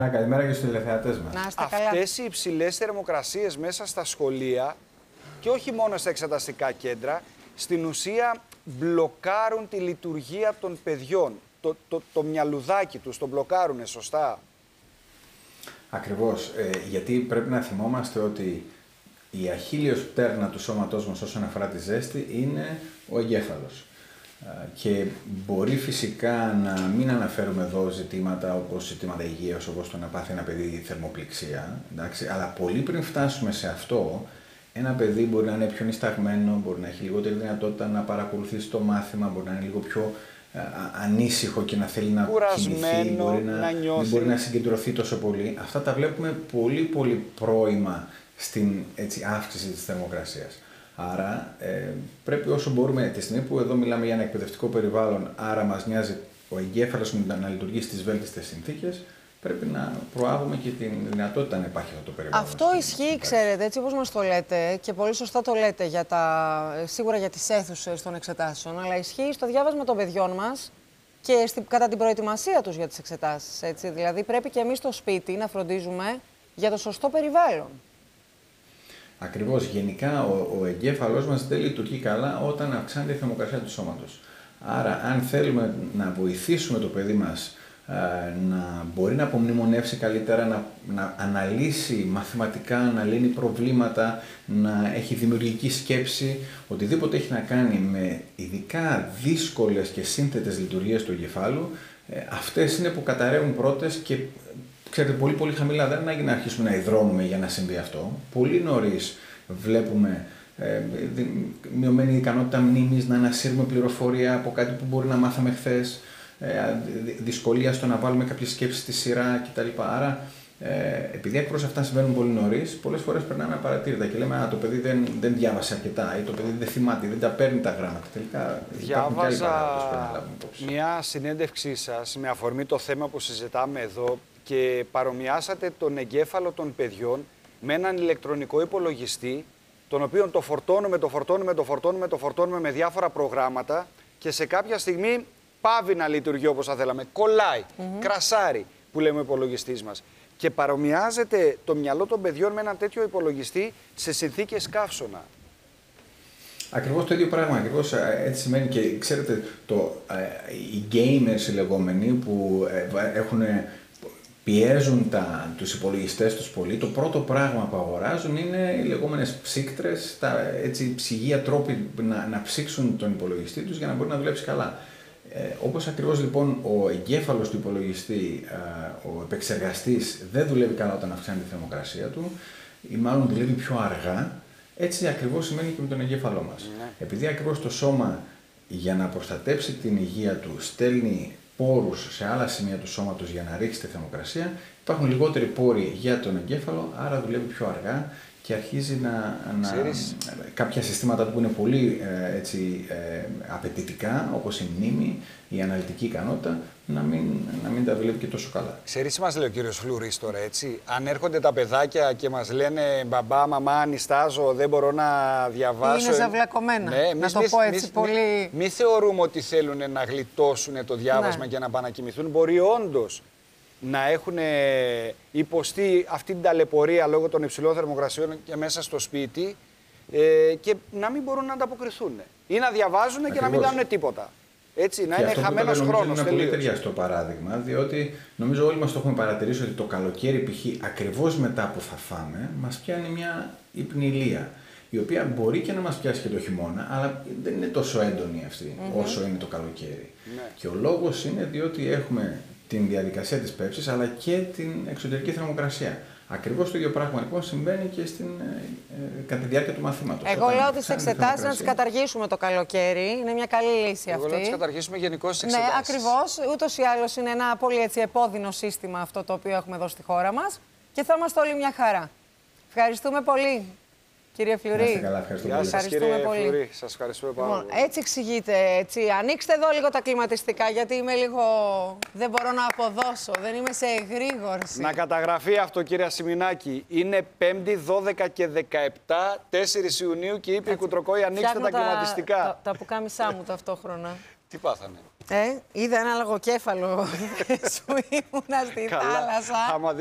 Καλημέρα και στους τηλεθεατές μας. Αυτές οι υψηλές θερμοκρασίες μέσα στα σχολεία και όχι μόνο στα εξεταστικά κέντρα, στην ουσία μπλοκάρουν τη λειτουργία των παιδιών. Το μυαλουδάκι τους το μπλοκάρουνε, σωστά? Ακριβώς, γιατί πρέπει να θυμόμαστε ότι η αχίλλειος πτέρνα του σώματός μας όσον αφορά τη ζέστη είναι ο εγκέφαλος. Και μπορεί φυσικά να μην αναφέρουμε εδώ ζητήματα όπως ζητήματα υγείας, όπως το να πάθει ένα παιδί θερμοπληξία, εντάξει, αλλά πολύ πριν φτάσουμε σε αυτό, ένα παιδί μπορεί να είναι πιο νησταγμένο, μπορεί να έχει λιγότερη δυνατότητα να παρακολουθήσει το μάθημα, μπορεί να είναι λίγο πιο ανήσυχο και να θέλει να κοιμηθεί, μπορεί να μην μπορεί να συγκεντρωθεί τόσο πολύ. Αυτά τα βλέπουμε πολύ πολύ πρώιμα στην αύξηση της θερμοκρασίας. Άρα πρέπει όσο μπορούμε, τη στιγμή που εδώ μιλάμε για ένα εκπαιδευτικό περιβάλλον, άρα μας νοιάζει ο εγκέφαλος να λειτουργεί στις βέλτιστες συνθήκες, πρέπει να προάγουμε και την δυνατότητα να υπάρχει αυτό το περιβάλλον. Αυτό ισχύει, ξέρετε, έτσι όπως μας το λέτε και πολύ σωστά το λέτε σίγουρα για τις αίθουσες των εξετάσεων, αλλά ισχύει στο διάβασμα των παιδιών μας και κατά την προετοιμασία τους για τις εξετάσεις. Έτσι. Δηλαδή πρέπει και εμείς στο σπίτι να φροντίζουμε για το σωστό περιβάλλον. Ακριβώς. Γενικά ο εγκέφαλός μας δεν λειτουργεί καλά όταν αυξάνεται η θερμοκρασία του σώματος. Άρα αν θέλουμε να βοηθήσουμε το παιδί μας να μπορεί να απομνημονεύσει καλύτερα, να αναλύσει μαθηματικά, να λύνει προβλήματα, να έχει δημιουργική σκέψη, οτιδήποτε έχει να κάνει με ειδικά δύσκολες και σύνθετες λειτουργίες του εγκεφάλου, αυτές είναι που καταρρεύουν πρώτες και ξέρετε, πολύ πολύ χαμηλά. Δεν ανάγκη να αρχίσουμε να υδρώνουμε για να συμβεί αυτό. Πολύ νωρίς βλέπουμε μειωμένη ικανότητα μνήμης, να ανασύρουμε πληροφορία από κάτι που μπορεί να μάθαμε χθες, δυσκολία στο να βάλουμε κάποιες σκέψεις στη σειρά κτλ. Άρα, επειδή ακριβώς αυτά συμβαίνουν πολύ νωρίς, πολλές φορές περνάμε απαρατήρητα και λέμε το παιδί δεν διάβασε αρκετά ή το παιδί δεν θυμάται, δεν τα παίρνει τα γράμματα. Τελικά διάβαζα μια συνέντευξή σας με αφορμή το θέμα που συζητάμε εδώ και παρομοιάσατε τον εγκέφαλο των παιδιών με έναν ηλεκτρονικό υπολογιστή, τον οποίο το φορτώνουμε με διάφορα προγράμματα και σε κάποια στιγμή πάβει να λειτουργεί όπως θα θέλαμε. Κολλάει, κρασάρει, που λέμε ο υπολογιστής μας. Και παρομοιάζεται το μυαλό των παιδιών με έναν τέτοιο υπολογιστή σε συνθήκες καύσωνα. Ακριβώς το ίδιο πράγμα, ακριβώς έτσι σημαίνει και ξέρετε, οι gamers οι λεγόμενοι που πιέζουν τους υπολογιστές τους πολύ, το πρώτο πράγμα που αγοράζουν είναι οι λεγόμενες ψύκτρες, ψυγεία τρόποι να ψήξουν τον υπολογιστή τους για να μπορεί να δουλέψει καλά. Όπως ακριβώς λοιπόν ο εγκέφαλος του υπολογιστή, ο επεξεργαστής δεν δουλεύει καλά όταν αυξάνει τη θερμοκρασία του ή μάλλον δουλεύει πιο αργά, έτσι ακριβώς σημαίνει και με τον εγκέφαλό μας. Επειδή ακριβώς το σώμα για να προστατέψει την υγεία του στέλνει πόρους σε άλλα σημεία του σώματος για να ρίξει τη θερμοκρασία, υπάρχουν λιγότεροι πόροι για τον εγκέφαλο, άρα δουλεύει πιο αργά και αρχίζει κάποια συστήματα που είναι πολύ απαιτητικά, όπως η μνήμη, η αναλυτική ικανότητα, να μην τα δουλεύει και τόσο καλά. Ξέρεις, μας λέει ο κύριος Φλουρής τώρα, έτσι, αν έρχονται τα παιδάκια και μας λένε «Μπαμπά, μαμά, νηστάζω, δεν μπορώ να διαβάσω». Είναι ζευλακωμένα, ναι, να το πω έτσι πολύ. Μην θεωρούμε ότι θέλουν να γλιτώσουν το διάβασμα και να πάνε να κοιμηθούν. Μπορεί όντως να έχουν υποστεί αυτή την ταλαιπωρία λόγω των υψηλών θερμοκρασιών και μέσα στο σπίτι και να μην μπορούν να ανταποκριθούν. Ή να διαβάζουν και να μην κάνουν τίποτα. Έτσι, να είναι χαμένος χρόνος. Είναι πολύ ταιριαστό παράδειγμα, διότι νομίζω όλοι μας το έχουμε παρατηρήσει ότι το καλοκαίρι, π.χ. ακριβώς μετά που θα φάμε, μας πιάνει μια υπνηλία, η οποία μπορεί και να μας πιάσει και το χειμώνα, αλλά δεν είναι τόσο έντονη αυτή όσο είναι το καλοκαίρι. Και ο λόγος είναι διότι έχουμε την διαδικασία της πέψης, αλλά και την εξωτερική θερμοκρασία. Ακριβώς το ίδιο πράγμα λοιπόν συμβαίνει και κατά τη διάρκεια του μαθήματος. Εγώ λέω τις εξετάσεις να τις καταργήσουμε το καλοκαίρι. Είναι μια καλή λύση αυτή. Εγώ να τις καταργήσουμε γενικώς τις εξετάσεις. Ναι, ακριβώς. Ούτως ή άλλως είναι ένα πολύ επώδυνο σύστημα αυτό το οποίο έχουμε εδώ στη χώρα μας και θα είμαστε όλοι μια χαρά. Ευχαριστούμε πολύ. Κύριε Φλουρή, είστε καλά, ευχαριστούμε πολύ. Φλουρή, σας ευχαριστούμε πάρα πολύ. Έτσι εξηγείτε, έτσι. Ανοίξτε εδώ λίγο τα κλιματιστικά, γιατί είμαι λίγο... δεν μπορώ να αποδώσω, δεν είμαι σε εγρήγορση. Να καταγραφεί αυτό, κύριε Σιμινάκη. Είναι 5η, 12 και 17, 4 Ιουνίου και είπε η Κουτροκόη, ανοίξτε τα κλιματιστικά. Τα πουκάμισά μου ταυτόχρονα. Τι πάθανε? Είδα ένα λογοκέφαλο. Σου ήμουνα στη θάλασσα.